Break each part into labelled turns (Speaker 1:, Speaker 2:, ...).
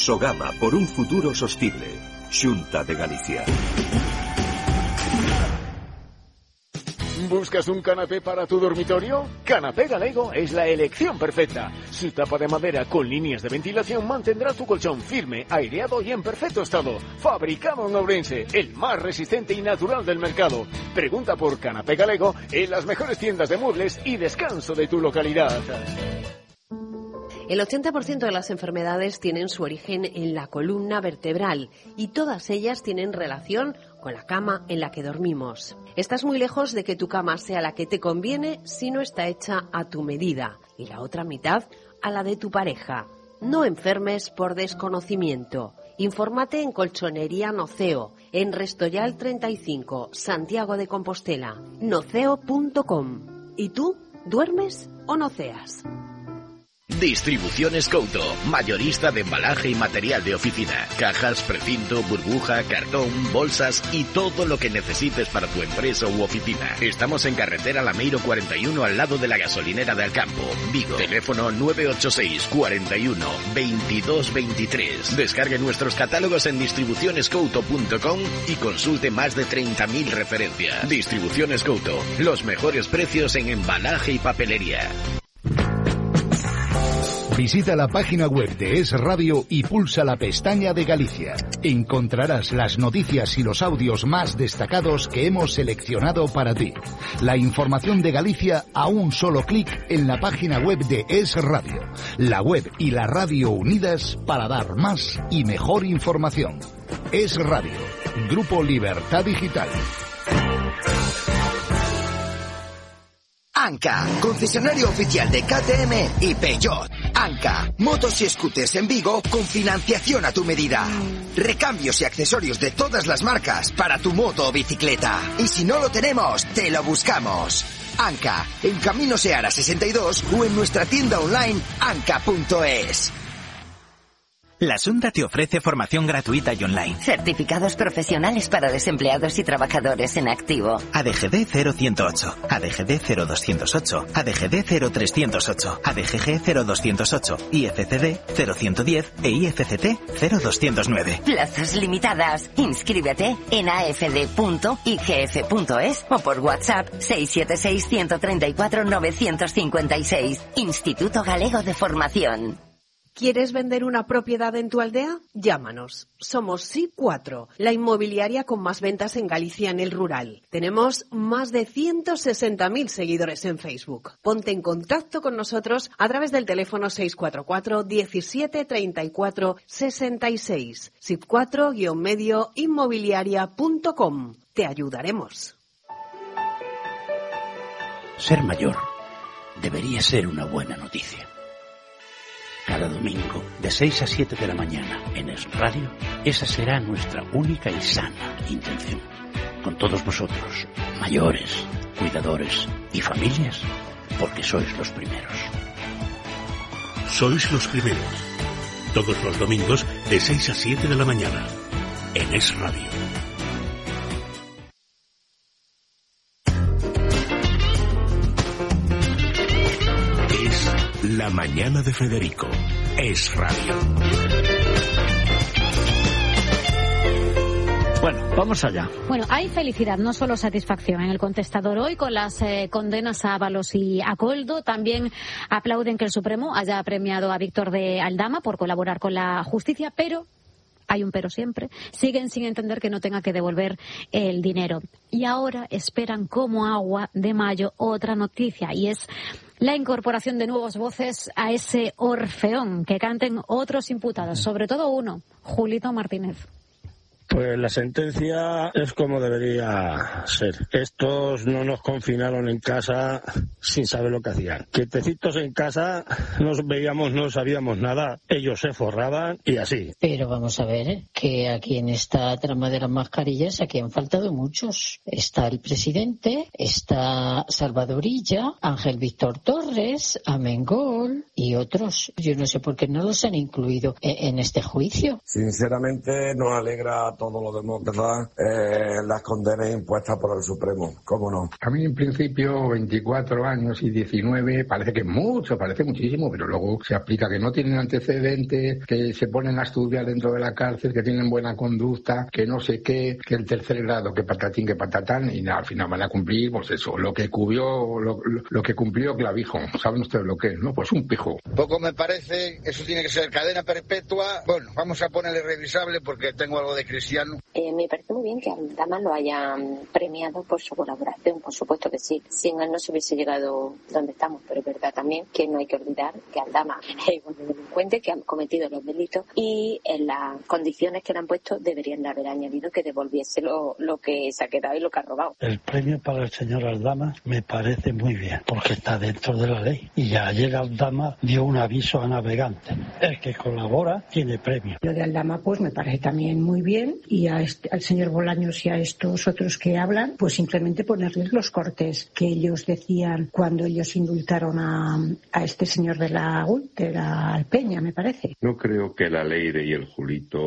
Speaker 1: Sogama, por un futuro sostible. Xunta de Galicia.
Speaker 2: ¿Buscas un canapé para tu dormitorio? Canapé Galego es la elección perfecta. Su tapa de madera con líneas de ventilación mantendrá tu colchón firme, aireado y en perfecto estado. Fabricado en Ourense, el más resistente y natural del mercado. Pregunta por Canapé Galego en las mejores tiendas de muebles y descanso de tu localidad.
Speaker 3: El 80% de las enfermedades tienen su origen en la columna vertebral y todas ellas tienen relación con la cama en la que dormimos. Estás muy lejos de que tu cama sea la que te conviene si no está hecha a tu medida y la otra mitad a la de tu pareja. No enfermes por desconocimiento. Infórmate en Colchonería Noceo, en Restoyal 35, Santiago de Compostela, noceo.com. ¿Y tú, duermes o noceas?
Speaker 4: Distribuciones Couto, mayorista de embalaje y material de oficina, cajas, precinto, burbuja, cartón, bolsas y todo lo que necesites para tu empresa u oficina. Estamos en carretera Lameiro 41 al lado de la gasolinera de Alcampo, Vigo. Teléfono 986 41 22 23. Descargue nuestros catálogos en distribucionescouto.com y consulte más de 30.000 referencias. Distribuciones Couto, los mejores precios en embalaje y papelería.
Speaker 5: Visita la página web de Es Radio y pulsa la pestaña de Galicia. Encontrarás las noticias y los audios más destacados que hemos seleccionado para ti. La información de Galicia a un solo clic en la página web de Es Radio. La web y la radio unidas para dar más y mejor información. Es Radio, Grupo Libertad Digital.
Speaker 6: Anca, concesionario oficial de KTM y Peugeot. Anca, motos y scooters en Vigo con financiación a tu medida. Recambios y accesorios de todas las marcas para tu moto o bicicleta. Y si no lo tenemos, te lo buscamos. Anca, en Camino Seara 62 o en nuestra tienda online anca.es.
Speaker 7: La Xunta te ofrece formación gratuita y online.
Speaker 8: Certificados profesionales para desempleados y trabajadores en activo.
Speaker 7: ADGD 0108, ADGD 0208, ADGD 0308, ADGG 0208, IFCD 0110 e IFCT 0209.
Speaker 8: Plazas limitadas. Inscríbete en afd.igf.es o por WhatsApp 676 134 956. Instituto Galego de Formación.
Speaker 3: ¿Quieres vender una propiedad en tu aldea? Llámanos. Somos SI4, la inmobiliaria con más ventas en Galicia en el rural. Tenemos más de 160.000 seguidores en Facebook. Ponte en contacto con nosotros a través del teléfono 644 17 34 66. SIP4-medio inmobiliaria.com. Te ayudaremos.
Speaker 9: Ser mayor debería ser una buena noticia. Cada domingo, de 6 a 7 de la mañana, en Es Radio, esa será nuestra única y sana intención. Con todos vosotros, mayores, cuidadores y familias, porque sois los primeros.
Speaker 10: Sois los primeros. Todos los domingos, de 6 a 7 de la mañana, en Es Radio. La mañana de Federico. Es Radio.
Speaker 11: Bueno, vamos allá.
Speaker 12: Bueno, hay felicidad, no solo satisfacción en el contestador hoy con las condenas a Ábalos y a Coldo. También aplauden que el Supremo haya premiado a Víctor de Aldama por colaborar con la justicia, pero hay un pero siempre, siguen sin entender que no tenga que devolver el dinero. Y ahora esperan como agua de mayo otra noticia, y es la incorporación de nuevas voces a ese orfeón, que canten otros imputados, sobre todo uno, Julito Martínez.
Speaker 13: Pues la sentencia es como debería ser. Estos no nos confinaron en casa sin saber lo que hacían. Quietecitos en casa, nos veíamos, no sabíamos nada, ellos se forraban y así.
Speaker 14: Pero vamos a ver, que aquí en esta trama de las mascarillas aquí han faltado muchos. Está el presidente, está Salvador Illa, Ángel Víctor Torres, Amengol y otros. Yo no sé por qué no los han incluido en este juicio.
Speaker 15: Sinceramente nos alegra a todos
Speaker 11: todos los demócratas las condenas impuestas por el Supremo, ¿cómo no?
Speaker 15: A mí en principio 24 años y 19 parece que es mucho, parece muchísimo, pero luego se aplica que no tienen antecedentes, que se ponen a estudiar dentro de la cárcel, que tienen buena conducta, que no sé qué, que el tercer grado, que patatín, que patatán, y al final van a cumplir, pues eso, lo que cumplió Clavijo. ¿Saben ustedes lo que es, no? Pues un pijo.
Speaker 16: Poco me parece, eso tiene que ser cadena perpetua. Bueno, vamos a ponerle revisable porque tengo algo de cristiano.
Speaker 17: Me parece muy bien que Aldama lo hayan premiado por su colaboración, por supuesto que sí. Sin él no se hubiese llegado donde estamos, pero es verdad también que no hay que olvidar que Aldama es un delincuente que ha cometido los delitos y en las condiciones que le han puesto deberían de haber añadido que devolviese lo que se ha quedado y lo que ha robado.
Speaker 18: El premio para el señor Aldama me parece muy bien, porque está dentro de la ley. Y ayer Aldama dio un aviso a navegantes. El que colabora tiene premio.
Speaker 19: Lo de Aldama pues me parece también muy bien, y al señor Bolaños y a estos otros que hablan, pues simplemente ponerles los cortes que ellos decían cuando ellos indultaron a este señor de la Alpeña, me parece.
Speaker 20: No creo que la Leire y el Julito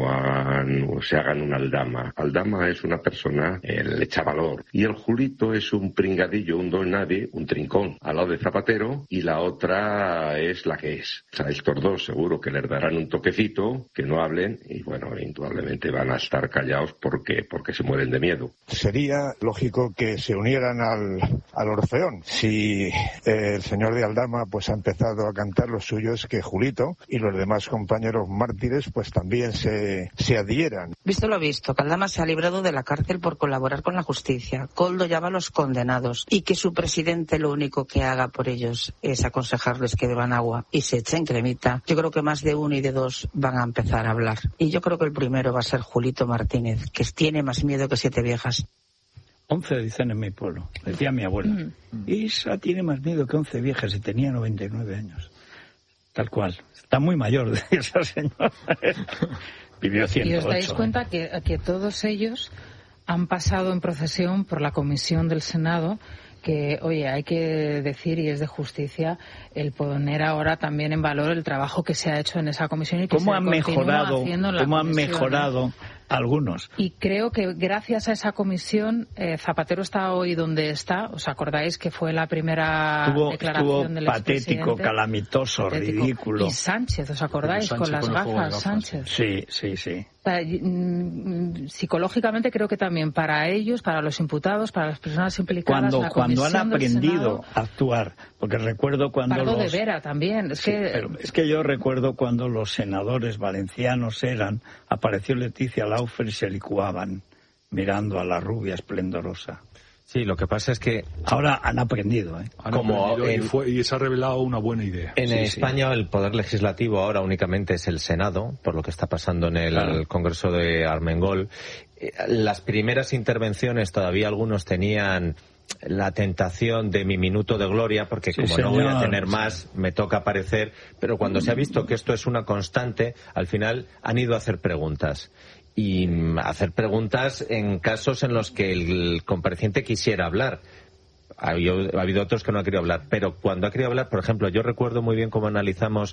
Speaker 20: se hagan un Aldama. Aldama es una persona, le echa valor, y el Julito es un pringadillo, un don nadie, un trincón al lado de Zapatero, y la otra es la que es. O sea, estos dos seguro que les darán un toquecito, que no hablen, y bueno, indudablemente van a estar callados porque se mueren de miedo.
Speaker 21: Sería lógico que se unieran al Orfeón. Si el señor de Aldama pues ha empezado a cantar los suyos, que Julito y los demás compañeros mártires pues también se adhieran.
Speaker 22: Visto lo visto, que Aldama se ha librado de la cárcel por colaborar con la justicia. Koldo ya va a los condenados, y que su presidente lo único que haga por ellos es aconsejarles que beban agua y se echen cremita. Yo creo que más de uno y de dos van a empezar a hablar. Y yo creo que el primero va a ser Julito Martínez, que tiene más miedo que 7 viejas.
Speaker 9: 11 dicen en mi pueblo, decía mi abuela. Isa tiene más miedo que 11 viejas y tenía 99 años. Tal cual. Está muy mayor de esa señora. Vivió 108.
Speaker 23: Y os dais cuenta que todos ellos han pasado en procesión por la comisión del Senado, que, oye, hay que decir, y es de justicia, el poner ahora también en valor el trabajo que se ha hecho en esa comisión y que
Speaker 9: ¿Cómo
Speaker 23: se continúa haciendo en la comisión?
Speaker 9: ¿Cómo han mejorado algunos?
Speaker 23: Y creo que gracias a esa comisión, Zapatero está hoy donde está. ¿Os acordáis que fue la primera declaración del expresidente?
Speaker 9: Patético, calamitoso, ridículo.
Speaker 23: Y Sánchez, ¿os acordáis? Con las gafas, Sánchez.
Speaker 9: Sí.
Speaker 23: Psicológicamente creo que también para ellos, para los imputados, para las personas implicadas,
Speaker 9: cuando han aprendido a actuar, porque recuerdo cuando
Speaker 23: Pardo de Vera también.
Speaker 9: Es que yo recuerdo cuando los senadores valencianos apareció Leticia Laufer y se licuaban mirando a la rubia esplendorosa.
Speaker 24: Sí, lo que pasa es que
Speaker 9: ahora han aprendido,
Speaker 25: y se ha revelado una buena idea.
Speaker 24: En España el poder legislativo ahora únicamente es el Senado, por lo que está pasando en el Congreso de Armengol. Las primeras intervenciones todavía algunos tenían la tentación de mi minuto de gloria, porque no voy a tener más, me toca aparecer, pero cuando se ha visto que esto es una constante, al final han ido a hacer preguntas. Y hacer preguntas en casos en los que el compareciente quisiera hablar. Ha habido otros que no han querido hablar, pero cuando ha querido hablar, por ejemplo, yo recuerdo muy bien cómo analizamos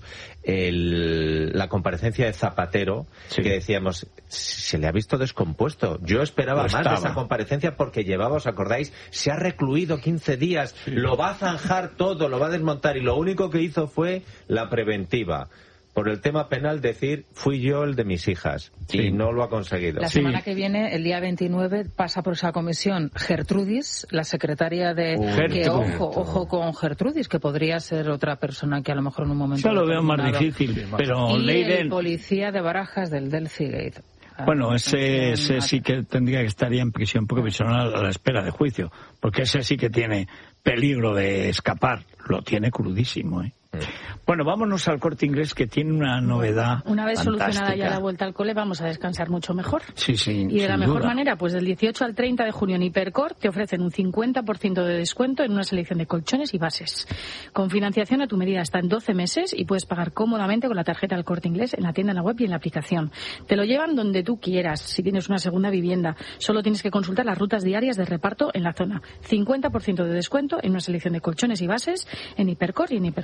Speaker 24: la comparecencia de Zapatero, que decíamos, se le ha visto descompuesto. Yo esperaba más de esa comparecencia porque llevaba, ¿os acordáis? Se ha recluido 15 días, lo va a zanjar todo, lo va a desmontar, y lo único que hizo fue la preventiva. Por el tema penal decir, fui yo el de mis hijas, y no lo ha conseguido.
Speaker 23: La semana que viene, el día 29, pasa por esa comisión Gertrudis, la secretaria de... que ojo con Gertrudis, que podría ser otra persona que a lo mejor en un momento...
Speaker 9: Yo lo veo más difícil, pero
Speaker 23: y
Speaker 9: Leiden...
Speaker 23: el policía de Barajas del Delfigate.
Speaker 9: Bueno, ese sí que tendría que estar en prisión provisional a la espera de juicio, porque ese sí que tiene peligro de escapar, lo tiene crudísimo, Bueno, vámonos al Corte Inglés, que tiene una novedad
Speaker 23: Una vez
Speaker 9: fantástica.
Speaker 23: solucionada ya la vuelta al cole, vamos a descansar mucho mejor.
Speaker 9: Sí,
Speaker 23: Y de la mejor manera, pues del 18 al 30 de junio en Hipercor te ofrecen un 50% de descuento en una selección de colchones y bases. Con financiación a tu medida hasta en 12 meses y puedes pagar cómodamente con la tarjeta del Corte Inglés en la tienda, en la web y en la aplicación. Te lo llevan donde tú quieras. Si tienes una segunda vivienda, solo tienes que consultar las rutas diarias de reparto en la zona. 50% de descuento en una selección de colchones y bases en Hipercor y en hipercor.es.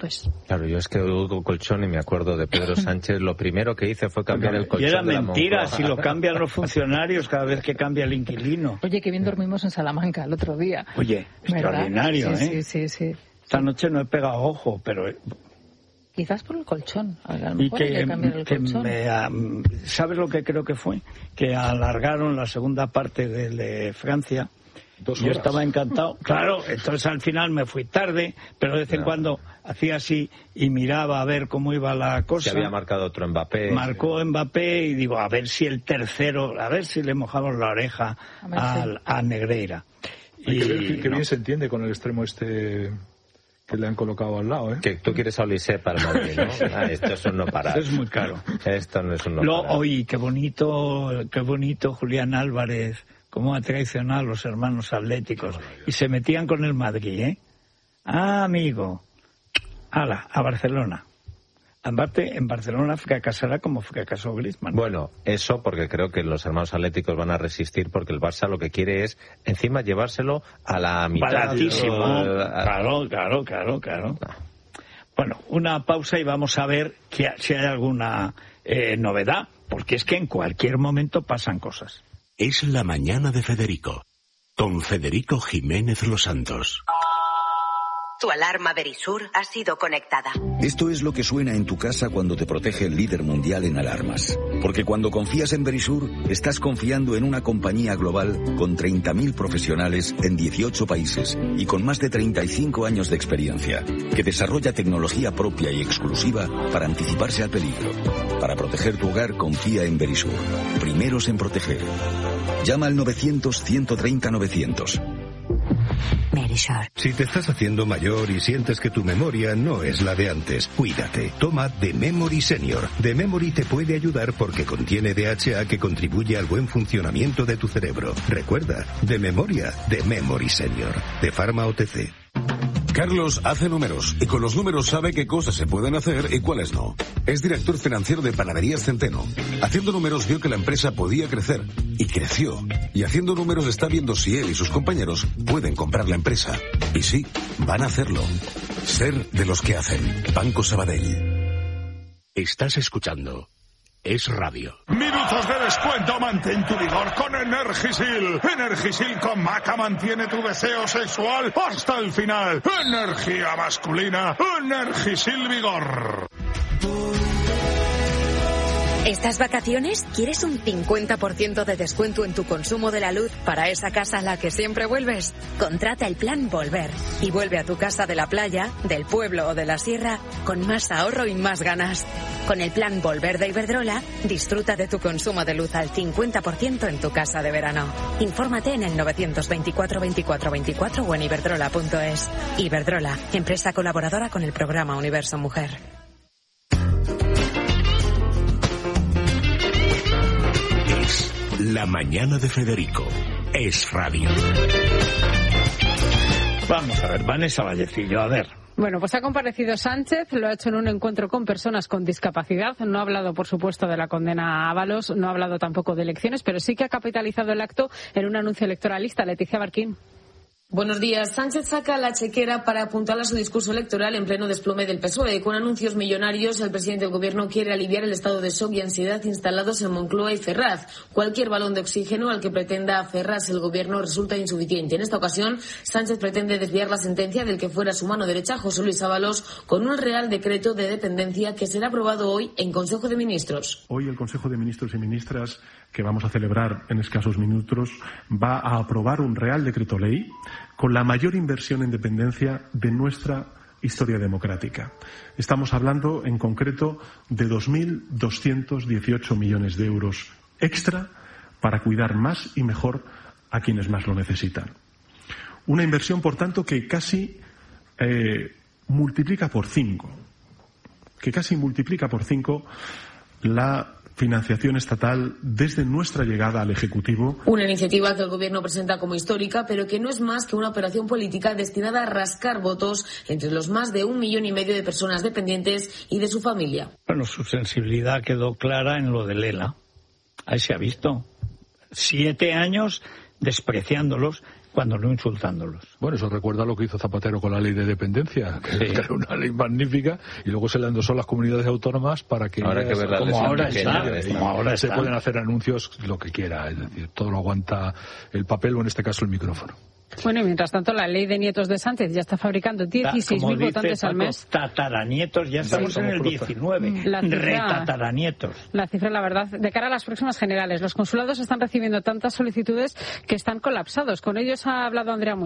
Speaker 23: preocupes.
Speaker 24: Claro, yo es que oigo colchón y me acuerdo de Pedro Sánchez. Lo primero que hice fue cambiar el colchón.
Speaker 1: Y era mentira, si lo cambian los funcionarios cada vez que cambia el inquilino.
Speaker 23: Oye, que bien dormimos en Salamanca el otro día.
Speaker 1: Oye, extraordinario,
Speaker 23: ¿verdad?
Speaker 1: ¿eh?
Speaker 23: Sí.
Speaker 1: Esta noche no he pegado ojo, pero...
Speaker 23: Quizás por el colchón. A lo mejor hay que cambiar el colchón.
Speaker 1: ¿Sabes lo que creo que fue? Que alargaron la segunda parte de Francia.
Speaker 25: 2 horas.
Speaker 1: Yo estaba encantado. Claro, entonces al final me fui tarde, pero de vez en cuando hacía así y miraba a ver cómo iba la cosa.
Speaker 24: Se había marcado otro Mbappé.
Speaker 1: Marcó Mbappé y digo, a ver si el tercero, a ver si le mojamos la oreja a Negreira.
Speaker 25: Hay que ver qué bien se entiende con el extremo este que le han colocado al lado, ¿eh?
Speaker 24: Que tú quieres a Olise para el Madrid, ¿no? Esto es un no parar.
Speaker 1: Esto es muy caro.
Speaker 24: Esto no es un no parar.
Speaker 1: Oye, qué bonito Julián Álvarez, cómo ha traicionado a los hermanos atléticos. Y se metían con el Madrid, ¿eh? Ah, amigo. Hala, a Barcelona. Aparte, en Barcelona fracasará como fracasó Griezmann.
Speaker 24: Bueno, eso porque creo que los hermanos atléticos van a resistir, porque el Barça lo que quiere es, encima, llevárselo a la mitad.
Speaker 1: Baratísimo. Claro. Bueno, una pausa y vamos a ver si hay alguna novedad, porque es que en cualquier momento pasan cosas.
Speaker 10: Es la mañana de Federico, con Federico Jiménez Los Santos.
Speaker 8: Tu alarma Verisur ha sido conectada.
Speaker 2: Esto es lo que suena en tu casa cuando te protege el líder mundial en alarmas. Porque cuando confías en Verisur, estás confiando en una compañía global con 30.000 profesionales en 18 países y con más de 35 años de experiencia, que desarrolla tecnología propia y exclusiva para anticiparse al peligro. Para proteger tu hogar, confía en Verisur. Primeros en proteger. Llama al 900-130-900.
Speaker 4: Si te estás haciendo mayor y sientes que tu memoria no es la de antes, cuídate. Toma The Memory Senior. The Memory te puede ayudar porque contiene DHA que contribuye al buen funcionamiento de tu cerebro. Recuerda, de memoria, The Memory Senior. De Pharma OTC.
Speaker 5: Carlos hace números y con los números sabe qué cosas se pueden hacer y cuáles no. Es director financiero de Panaderías Centeno. Haciendo números vio que la empresa podía crecer y creció. Y haciendo números está viendo si él y sus compañeros pueden comprar la empresa. Y sí, van a hacerlo. Ser de los que hacen. Banco Sabadell.
Speaker 10: Estás escuchando Es Radio.
Speaker 6: Minutos de descuento, mantén tu vigor con Energisil. Energisil con Maca mantiene tu deseo sexual hasta el final. Energía masculina, Energisil Vigor.
Speaker 26: ¿Estas vacaciones quieres un 50% de descuento en tu consumo de la luz para esa casa a la que siempre vuelves? Contrata el plan Volver y vuelve a tu casa de la playa, del pueblo o de la sierra con más ahorro y más ganas. Con el plan Volver de Iberdrola, disfruta de tu consumo de luz al 50% en tu casa de verano. Infórmate en el 924 24 24 o en iberdrola.es. Iberdrola, empresa colaboradora con el programa Universo Mujer.
Speaker 10: La mañana de Federico. Es Radio.
Speaker 1: Vamos a ver, Vanessa Vallecillo, a ver.
Speaker 23: Bueno, pues ha comparecido Sánchez, lo ha hecho en un encuentro con personas con discapacidad. No ha hablado, por supuesto, de la condena a Ábalos, no ha hablado tampoco de elecciones, pero sí que ha capitalizado el acto en un anuncio electoralista. Leticia Barquín.
Speaker 27: Buenos días. Sánchez saca la chequera para apuntar a su discurso electoral en pleno desplome del PSOE. Con anuncios millonarios, el presidente del Gobierno quiere aliviar el estado de shock y ansiedad instalados en Moncloa y Ferraz. Cualquier balón de oxígeno al que pretenda aferrarse el Gobierno resulta insuficiente. En esta ocasión, Sánchez pretende desviar la sentencia del que fuera su mano derecha, José Luis Ábalos, con un Real Decreto de dependencia que será aprobado hoy en Consejo de Ministros.
Speaker 28: Hoy el Consejo de Ministros y Ministras, que vamos a celebrar en escasos minutos, va a aprobar un Real Decreto Ley con la mayor inversión en dependencia de nuestra historia democrática. Estamos hablando, en concreto, de 2.218 millones de euros extra para cuidar más y mejor a quienes más lo necesitan. Una inversión, por tanto, que casi multiplica por 5. La financiación estatal desde nuestra llegada al Ejecutivo.
Speaker 27: Una iniciativa que el Gobierno presenta como histórica, pero que no es más que una operación política destinada a rascar votos entre los más de 1,5 millones de personas dependientes y de su familia.
Speaker 1: Bueno, su sensibilidad quedó clara en lo de Lela. Ahí se ha visto. 7 años despreciándolos. cuando no insultándolos.
Speaker 25: Bueno, eso recuerda lo que hizo Zapatero con la ley de dependencia, que era una ley magnífica, y luego se le endosó a las comunidades autónomas para que...
Speaker 1: ahora
Speaker 25: se pueden hacer anuncios lo que quiera, es decir, todo lo aguanta el papel o en este caso el micrófono.
Speaker 23: Bueno, y mientras tanto, la ley de nietos de Sánchez ya está fabricando 16.000 votantes al mes.
Speaker 1: Tataranietos, ya estamos en el 19. Retataranietos.
Speaker 23: La cifra, la verdad, de cara a las próximas generales. Los consulados están recibiendo tantas solicitudes que están colapsados. Con ellos ha hablado Andrea